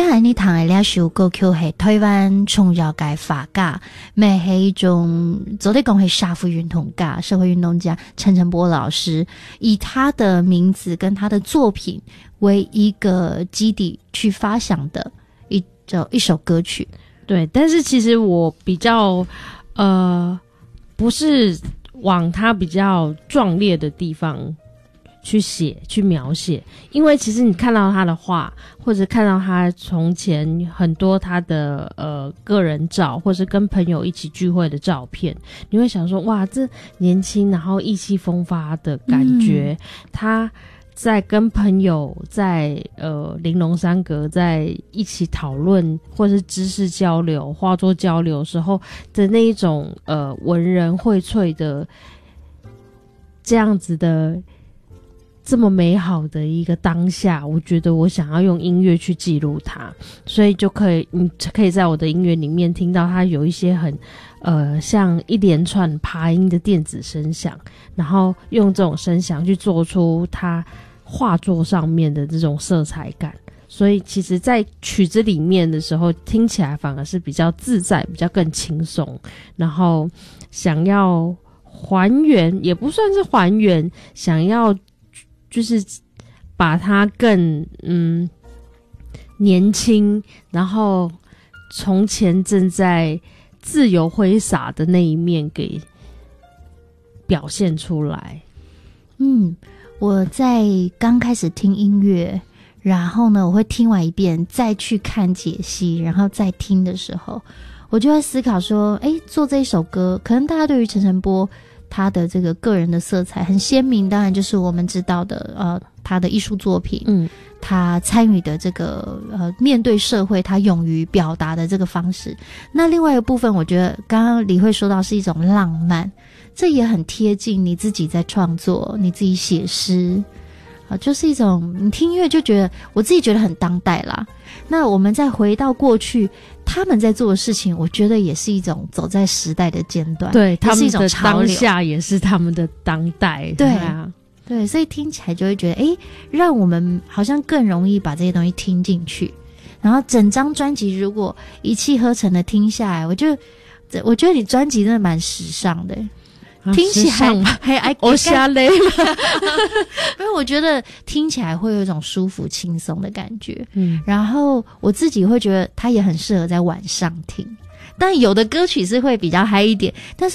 刚才你谈的那首歌曲是台湾重要的法家，咩是一种昨天讲是社会运动家、社会运动家陈澄波老师，以他的名字跟他的作品为一个基底去发想的一首歌曲。 对，但是其实我比较不是往他比较壮烈的地方去写去描写，因为其实你看到他的画，或者看到他从前很多他的个人照，或是跟朋友一起聚会的照片，你会想说哇，这年轻然后意气风发的感觉，他在跟朋友在玲珑山阁在一起讨论或是知识交流、画作交流的时候的那一种文人荟萃的这样子的这么美好的一个当下，我觉得我想要用音乐去记录它，所以你可以在我的音乐里面听到它有一些很像一连串爬音的电子声响，然后用这种声响去做出它画作上面的这种色彩感，所以其实在曲子里面的时候听起来反而是比较自在，比较更轻松，然后想要还原也不算是还原，想要就是把它更年轻，然后从前正在自由挥洒的那一面给表现出来。 我在刚开始听音乐，然后呢我会听完一遍再去看解析，然后再听的时候，我就在思考说做这一首歌，可能大家对于陈澄波他的这个个人的色彩很鲜明，当然就是我们知道的他的艺术作品，他参与的这个面对社会他勇于表达的这个方式。那另外一个部分，我觉得刚刚李慧说到是一种浪漫，这也很贴近你自己在创作，你自己写诗就是一种你听音乐就觉得，我自己觉得很当代啦。那我们再回到过去他们在做的事情，我觉得也是一种走在时代的尖端， 对，他们的是一种潮流， 当下也是他们的当代。 对啊，对，所以听起来就会觉得让我们好像更容易把这些东西听进去。然后整张专辑如果一气呵成的听下来，我觉得你专辑真的蛮时尚的，听起来还爱我瞎累了因为我觉得听起来会有一种舒服轻松的感觉，然后我自己会觉得它也很适合在晚上听。但有的歌曲是会比较嗨一点，但是